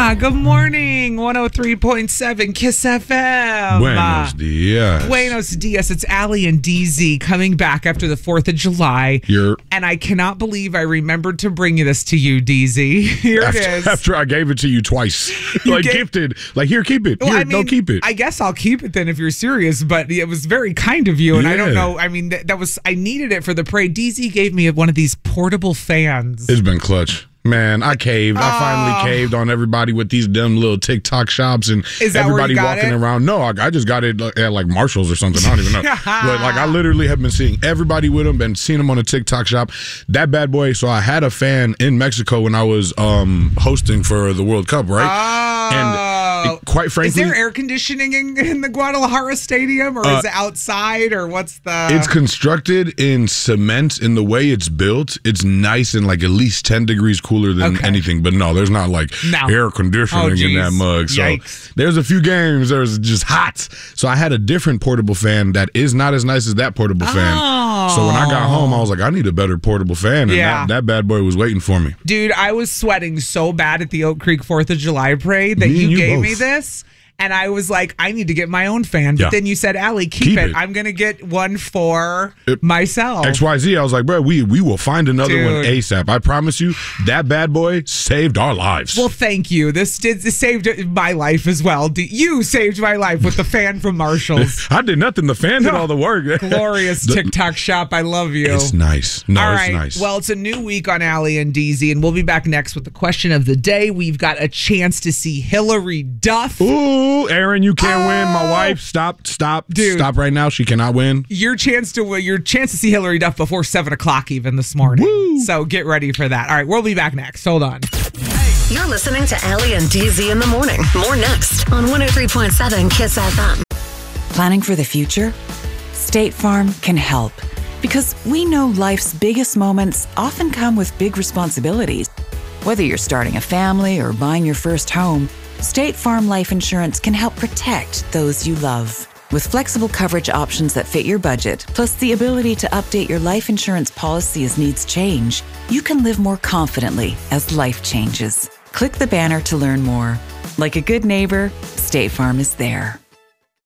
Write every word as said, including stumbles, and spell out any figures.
Yeah, good morning. one oh three point seven Kiss F M. Buenos dias. Buenos dias. It's Allie and D Z coming back after the fourth of July. You're, and I cannot believe I remembered to bring this to you, D Z. Here after, it is. After I gave it to you twice. You like gave, gifted. Like, here, keep it. Well, Here, I mean, no, keep it. I guess I'll keep it then if you're serious, but it was very kind of you. And yeah. I don't know. I mean, that, that was, I needed it for the parade. D Z gave me one of these portable fans. It's been clutch. Man, I caved. I finally Oh. caved on everybody with these dumb little TikTok shops and Is that everybody where you got walking it? around. No, I, I just got it at like Marshall's or something. I don't even know. But like, I literally have been seeing everybody with them, been seeing them on a TikTok shop. That bad boy. So I had a fan in Mexico when I was um, hosting for the World Cup, right? Oh. And it, quite frankly, is there air conditioning in, in the Guadalajara Stadium, or uh, is it outside, or what's the? It's constructed in cement. In the way it's built, it's nice and like at least ten degrees cooler than Okay. anything. But no, there's not like No. air conditioning Oh, in geez. that mug. So Yikes. there's a few games there's just hot. So I had a different portable fan that is not as nice as that portable fan. Oh. So when I got home, I was like, I need a better portable fan, and Yeah. that, that bad boy was waiting for me. Dude, I was sweating so bad at the Oak Creek fourth of July parade that Me you, and you gave both. me this. And I was like, I need to get my own fan. But Yeah. then you said, Allie, keep, Keep it. it. I'm going to get one for It- myself. X Y Z, I was like, bro, we we will find another one Dude. ASAP. I promise you, that bad boy saved our lives. Well, thank you. This did this saved my life as well. D- You saved my life with the fan from Marshall's. I did nothing. The fan did all the work. Glorious The- TikTok shop. I love you. It's nice. No, All it's right. nice. Well, it's a new week on Allie and D Z, and we'll be back next with the question of the day. We've got a chance to see Hillary Duff. Ooh, Aaron, you can't Oh. win. My wife, stop, stop, Dude. stop right now. She cannot win. Your chance to your chance to see Hillary Duff before seven o'clock even this morning. Woo. So get ready for that. All right, we'll be back next. Hold on. You're listening to Allie and D Z in the morning. More next on one oh three point seven Kiss F M. Planning for the future? State Farm can help because we know life's biggest moments often come with big responsibilities. Whether you're starting a family or buying your first home, State Farm Life Insurance can help protect those you love. With flexible coverage options that fit your budget, plus the ability to update your life insurance policy as needs change, you can live more confidently as life changes. Click the banner to learn more. Like a good neighbor, State Farm is there.